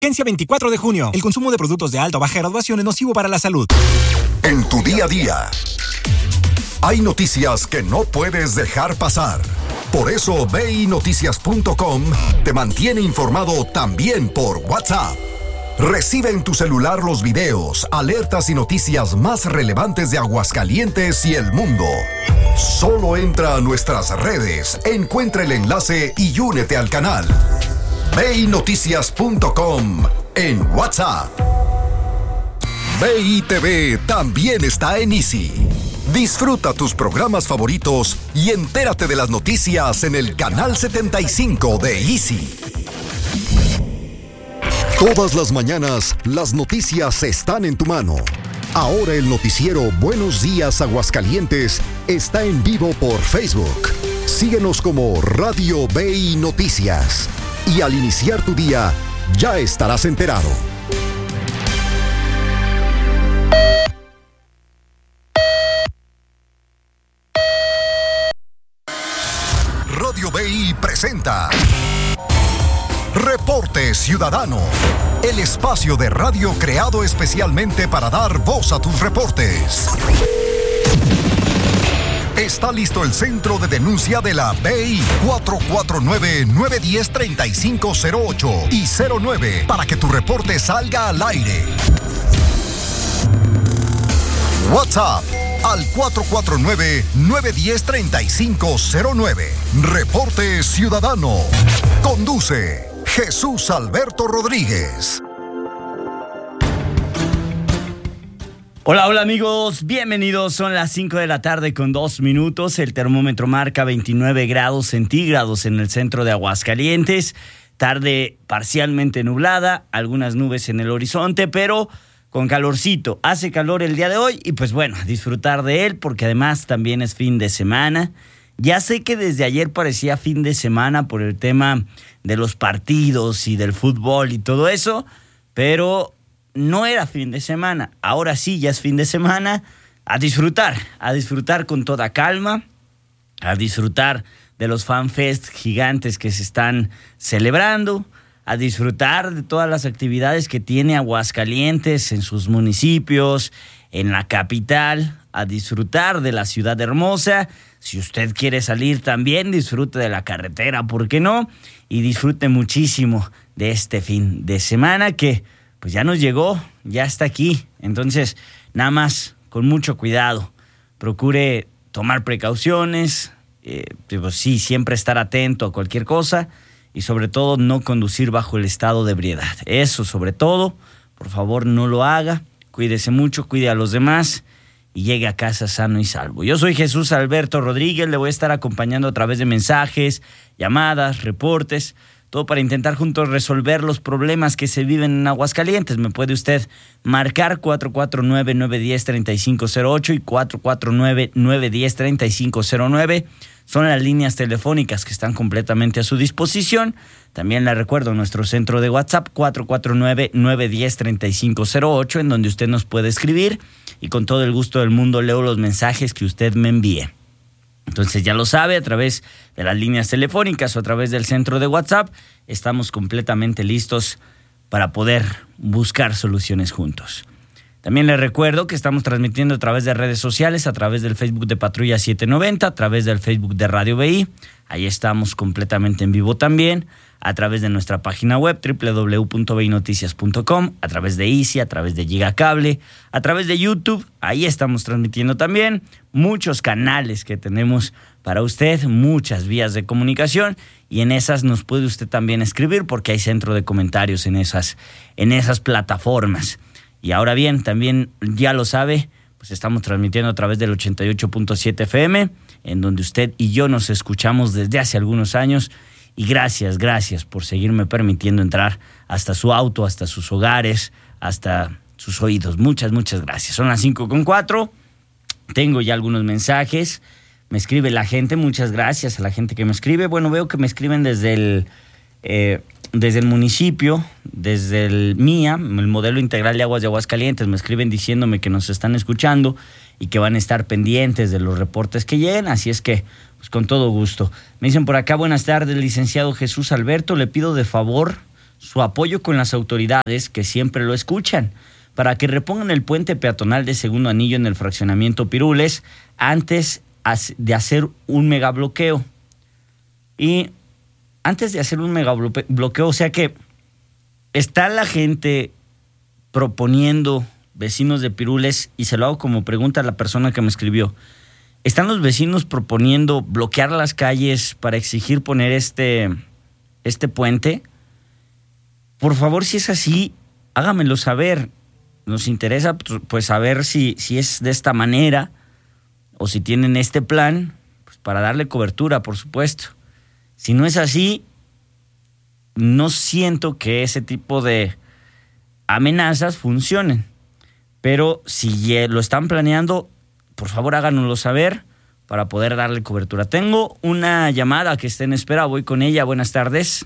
Vigencia 24 de junio. El consumo de productos de alta o baja graduación es nocivo para la salud. En tu día a día, hay noticias que no puedes dejar pasar. Por eso BINoticias.com te mantiene informado también por WhatsApp. Recibe en tu celular los videos, alertas y noticias más relevantes de Aguascalientes y el mundo. Solo entra a nuestras redes, encuentra el enlace y únete al canal. BINoticias.com en WhatsApp. BITV también está en Easy. Disfruta tus programas favoritos y entérate de las noticias en el canal 75 de Easy. Todas las mañanas, las noticias están en tu mano. Ahora el noticiero Buenos Días Aguascalientes está en vivo por Facebook. Síguenos como Radio BI Noticias. Y al iniciar tu día, ya estarás enterado. Radio BI presenta Reporte Ciudadano, el espacio de radio creado especialmente para dar voz a tus reportes. Está listo el centro de denuncia de la BI 449-910-3508 y 09 para que tu reporte salga al aire. WhatsApp al 449-910-3509. Reporte Ciudadano. Conduce Jesús Alberto Rodríguez. Hola, hola amigos, bienvenidos. Son las 5 de la tarde con 2 minutos. El termómetro marca 29 grados centígrados en el centro de Aguascalientes. Tarde parcialmente nublada, algunas nubes en el horizonte, pero con calorcito. Hace calor el día de hoy y pues bueno, disfrutar de él porque además también es fin de semana. Ya sé que desde ayer parecía fin de semana por el tema de los partidos y del fútbol y todo eso, pero no era fin de semana. Ahora sí, ya es fin de semana. A disfrutar con toda calma, a disfrutar de los fanfest gigantes que se están celebrando, a disfrutar de todas las actividades que tiene Aguascalientes en sus municipios, en la capital, a disfrutar de la ciudad hermosa. Si usted quiere salir también, disfrute de la carretera, ¿por qué no? Y disfrute muchísimo de este fin de semana que pues ya nos llegó, ya está aquí. Entonces, nada más con mucho cuidado. Procure tomar precauciones, pues sí, siempre estar atento a cualquier cosa y sobre todo no conducir bajo el estado de ebriedad. Eso sobre todo, por favor no lo haga. Cuídese mucho, cuide a los demás y llegue a casa sano y salvo. Yo soy Jesús Alberto Rodríguez, le voy a estar acompañando a través de mensajes, llamadas, reportes, todo para intentar juntos resolver los problemas que se viven en Aguascalientes. Me puede usted marcar 449-910-3508 y 449-910-3509. Son las líneas telefónicas que están completamente a su disposición. También le recuerdo nuestro centro de WhatsApp 449-910-3508, en donde usted nos puede escribir y con todo el gusto del mundo leo los mensajes que usted me envíe. Entonces ya lo sabe, a través de las líneas telefónicas o a través del centro de WhatsApp, estamos completamente listos para poder buscar soluciones juntos. También les recuerdo que estamos transmitiendo a través de redes sociales, a través del Facebook de Patrulla 790, a través del Facebook de Radio BI. Ahí estamos completamente en vivo también, a través de nuestra página web www.binoticias.com, a través de Easy, a través de Gigacable, a través de YouTube. Ahí estamos transmitiendo también muchos canales que tenemos para usted, muchas vías de comunicación, y en esas nos puede usted también escribir porque hay centro de comentarios en esas plataformas. Y ahora bien, también ya lo sabe, pues estamos transmitiendo a través del 88.7 FM, en donde usted y yo nos escuchamos desde hace algunos años. Y gracias por seguirme permitiendo entrar hasta su auto, hasta sus hogares, hasta sus oídos. Muchas gracias. Son las 5:04. Tengo ya algunos mensajes. Me escribe la gente. Muchas gracias a la gente que me escribe. Bueno, veo que me escriben desde el municipio, desde el MIA, el Modelo Integral de Aguas de Aguascalientes. Me escriben diciéndome que nos están escuchando y que van a estar pendientes de los reportes que lleguen. Así es que pues con todo gusto. Me dicen por acá, buenas tardes, licenciado Jesús Alberto, le pido de favor su apoyo con las autoridades que siempre lo escuchan para que repongan el puente peatonal de segundo anillo en el fraccionamiento Pirules antes de hacer un megabloqueo. Y antes de hacer un megabloqueo, o sea que está la gente proponiendo, vecinos de Pirules, y se lo hago como pregunta a la persona que me escribió, ¿están los vecinos proponiendo bloquear las calles para exigir poner este puente? Por favor, si es así, hágamelo saber. Nos interesa pues saber si es de esta manera o si tienen este plan, pues para darle cobertura, por supuesto. Si no es así, no siento que ese tipo de amenazas funcionen. Pero si lo están planeando, por favor háganoslo saber para poder darle cobertura. Tengo una llamada que está en espera, voy con ella. Buenas tardes.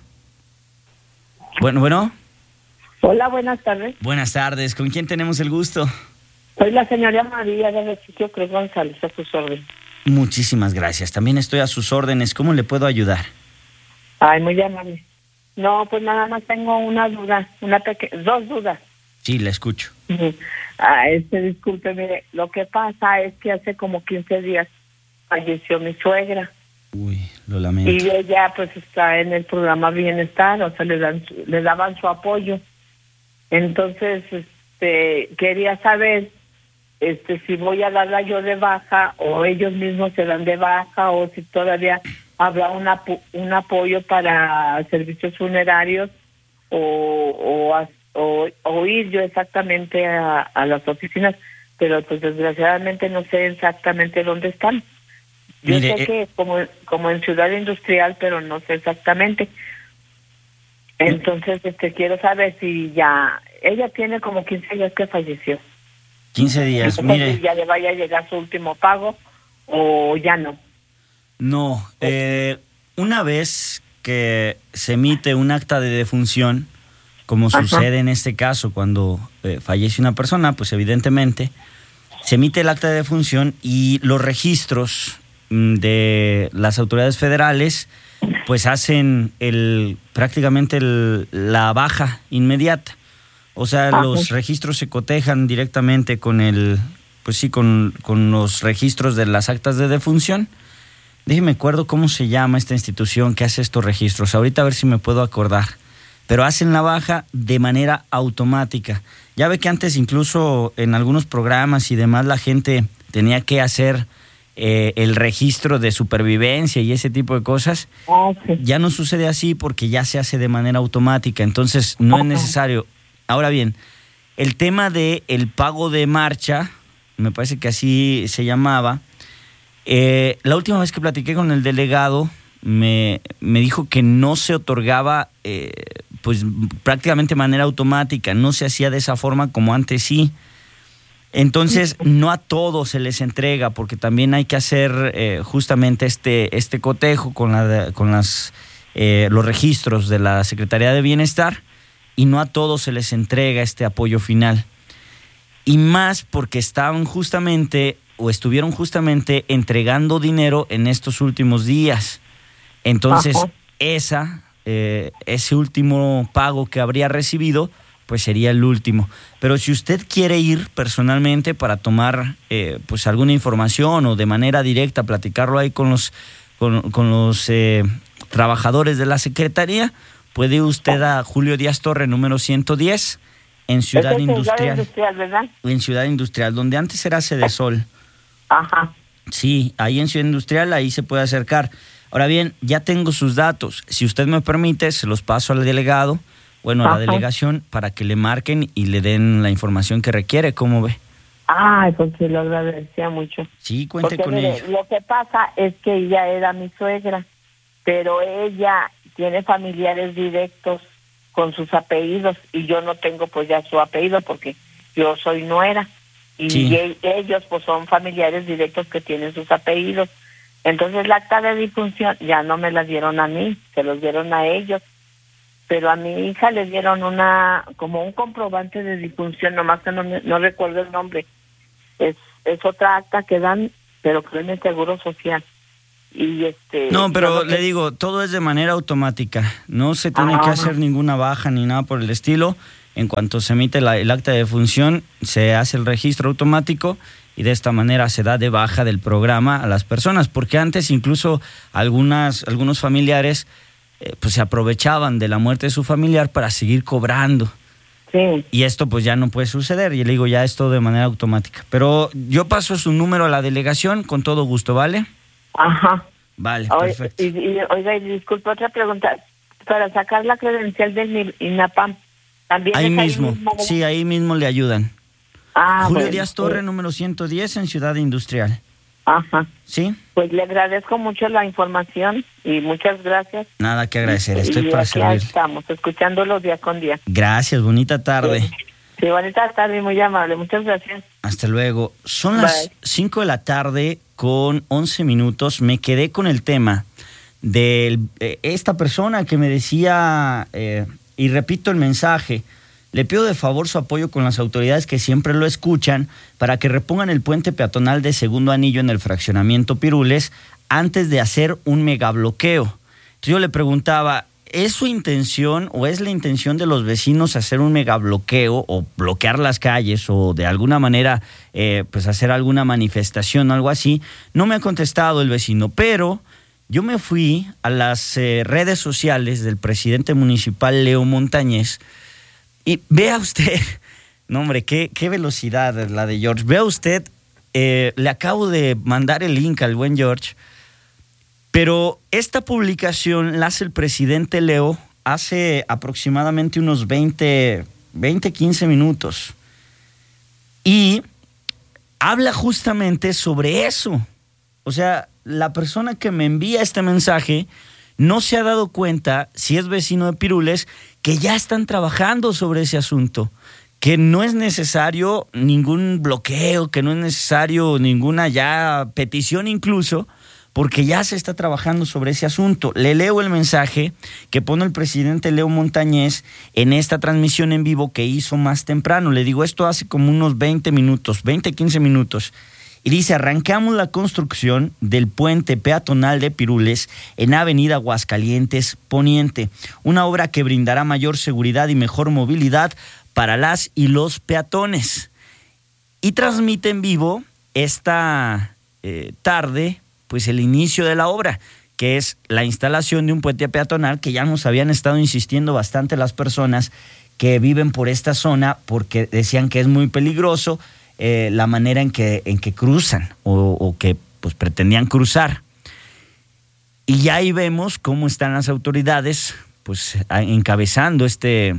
Bueno. Hola, buenas tardes. Buenas tardes, ¿con quién tenemos el gusto? Soy la señora María del edificio Cruz González, a sus órdenes. Muchísimas gracias, también estoy a sus órdenes. ¿Cómo le puedo ayudar? Ay, muy amable. No, pues nada más tengo una duda, dos dudas. Sí, la escucho. Disculpe, mire, lo que pasa es que hace como 15 días falleció mi suegra. Uy, lo lamento. Y ella pues está en el programa Bienestar, o sea, le daban su apoyo. Entonces, quería saber si voy a darla yo de baja o ellos mismos se dan de baja o si todavía habrá un apoyo para servicios funerarios o ir yo exactamente a las oficinas, pero pues desgraciadamente no sé exactamente dónde están. Yo sé que como en Ciudad Industrial, pero no sé exactamente. Entonces, quiero saber si ya... Ella tiene como 15 días que falleció. 15 días, entonces, mire. Si ya le vaya a llegar su último pago o ya no. No, una vez que se emite un acta de defunción, como sucede en este caso cuando fallece una persona, pues evidentemente se emite el acta de defunción y los registros de las autoridades federales pues hacen prácticamente la baja inmediata. O sea, los registros se cotejan directamente con con los registros de las actas de defunción. Déjeme acuerdo cómo se llama esta institución que hace estos registros. Ahorita a ver si me puedo acordar. Pero hacen la baja de manera automática. Ya ve que antes incluso en algunos programas y demás la gente tenía que hacer el registro de supervivencia y ese tipo de cosas. Ya no sucede así porque ya se hace de manera automática. Entonces no es necesario. Ahora bien, el tema de el pago de marcha, me parece que así se llamaba. La última vez que platiqué con el delegado me dijo que no se otorgaba pues prácticamente de manera automática, no se hacía de esa forma como antes sí. Entonces no a todos se les entrega porque también hay que hacer justamente este cotejo con los registros de la Secretaría de Bienestar y no a todos se les entrega este apoyo final. Y más porque estuvieron justamente entregando dinero en estos últimos días. Entonces, ese último pago que habría recibido, pues sería el último. Pero si usted quiere ir personalmente para tomar pues alguna información o de manera directa platicarlo ahí con los trabajadores de la Secretaría, puede usted a Julio Díaz Torre, número 110, en Ciudad Industrial. ¿Verdad? En Ciudad Industrial, donde antes era Sedesol. Ajá. Sí, ahí en Ciudad Industrial, ahí se puede acercar. Ahora bien, ya tengo sus datos. Si usted me permite, se los paso al delegado, a la delegación, para que le marquen y le den la información que requiere. ¿Cómo ve? Pues se lo agradecía mucho. Sí, cuente con ella. Lo que pasa es que ella era mi suegra, pero ella tiene familiares directos con sus apellidos y yo no tengo pues ya su apellido porque yo soy nuera y ellos pues son familiares directos que tienen sus apellidos. Entonces la acta de difunción ya no me la dieron a mí, se los dieron a ellos, pero a mi hija le dieron como un comprobante de difunción, nomás que no recuerdo el nombre. Es otra acta que dan, pero creo en el Seguro Social. y No, pero le digo, todo es de manera automática. No se tiene que hacer ninguna baja ni nada por el estilo. En cuanto se emite el acta de defunción, se hace el registro automático y de esta manera se da de baja del programa a las personas, porque antes incluso algunos familiares pues se aprovechaban de la muerte de su familiar para seguir cobrando. Sí. Y esto pues ya no puede suceder, y le digo, ya es todo de manera automática. Pero yo paso su número a la delegación con todo gusto, ¿vale? Ajá. Vale, perfecto. Oiga, y disculpa, otra pregunta. Para sacar la credencial del INAPAM, ¿también ahí es mismo? ¿verdad? Sí, ahí mismo le ayudan. Julio bueno, Díaz Torre, número 110, en Ciudad Industrial. Ajá. ¿Sí? Pues le agradezco mucho la información y muchas gracias. Nada que agradecer, estoy y para aquí servir. estamos, escuchándolo día con día. Gracias, bonita tarde. Sí, bonita tarde, muy amable, muchas gracias. Hasta luego. Son las 5 de la tarde con 11 minutos. Me quedé con el tema de esta persona que me decía, y repito el mensaje, le pido de favor su apoyo con las autoridades que siempre lo escuchan para que repongan el puente peatonal de Segundo Anillo en el fraccionamiento Pirules antes de hacer un megabloqueo. Entonces yo le preguntaba, ¿es su intención o es la intención de los vecinos hacer un megabloqueo o bloquear las calles o de alguna manera pues hacer alguna manifestación o algo así? No me ha contestado el vecino, pero yo me fui a las redes sociales del presidente municipal Leo Montañez y vea usted, no hombre, qué velocidad la de George. Vea usted, le acabo de mandar el link al buen George, pero esta publicación la hace el presidente Leo hace aproximadamente unos 15 minutos. Y habla justamente sobre eso. O sea, la persona que me envía este mensaje no se ha dado cuenta, si es vecino de Pirules, que ya están trabajando sobre ese asunto, que no es necesario ningún bloqueo, que no es necesario ninguna ya petición incluso, porque ya se está trabajando sobre ese asunto. Le leo el mensaje que pone el presidente Leo Montañez en esta transmisión en vivo que hizo más temprano. Le digo, esto hace como unos 15 minutos. Y dice, arrancamos la construcción del puente peatonal de Pirules en Avenida Aguascalientes Poniente, una obra que brindará mayor seguridad y mejor movilidad para las y los peatones. Y transmite en vivo esta tarde pues el inicio de la obra, que es la instalación de un puente peatonal que ya nos habían estado insistiendo bastante las personas que viven por esta zona, porque decían que es muy peligroso la manera en que cruzan o que pues pretendían cruzar. Y ya ahí vemos cómo están las autoridades pues encabezando este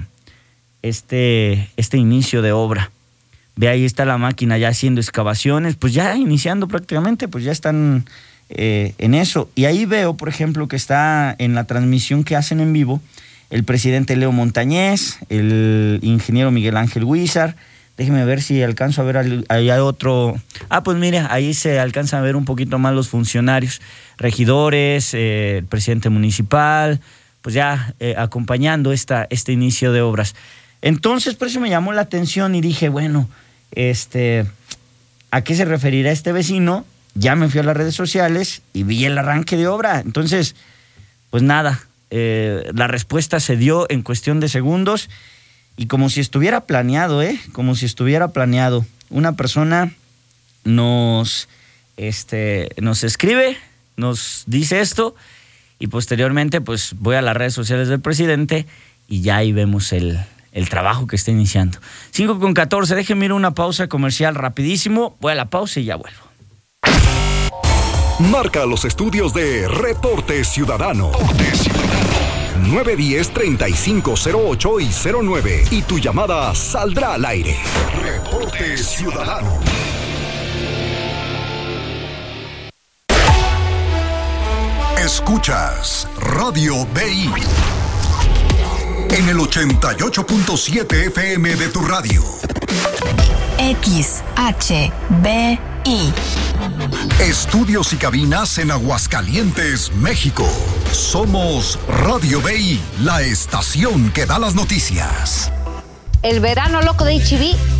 inicio de obra. Ve, ahí está la máquina ya haciendo excavaciones, pues ya iniciando prácticamente, pues ya están en eso. Y ahí veo, por ejemplo, que está en la transmisión que hacen en vivo el presidente Leo Montañez, el ingeniero Miguel Ángel Huizar. Déjeme ver si alcanzo a ver ahí otro. Pues mira, ahí se alcanza a ver un poquito más los funcionarios, regidores, el presidente municipal, pues ya acompañando este inicio de obras. Entonces, por eso me llamó la atención y dije, bueno, ¿a qué se referirá este vecino? Ya me fui a las redes sociales y vi el arranque de obra. Entonces, pues nada, la respuesta se dio en cuestión de segundos. Y como si estuviera planeado, una persona nos escribe, nos dice esto, y posteriormente pues voy a las redes sociales del presidente y ya ahí vemos el trabajo que está iniciando. 5:14, déjenme ir a una pausa comercial rapidísimo, voy a la pausa y ya vuelvo. Marca los estudios de Reporte Ciudadano. 910-3508 y 09. Y tu llamada saldrá al aire. Reporte Ciudadano. Escuchas Radio BI en el 88.7 FM de tu radio. XHBI. Estudios y cabinas en Aguascalientes, México. Somos Radio BI, la estación que da las noticias. El verano loco de HB